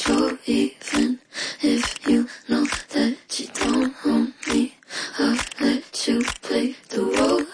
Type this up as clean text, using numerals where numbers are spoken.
control, even if you know that you don't own me. I'll let you play the role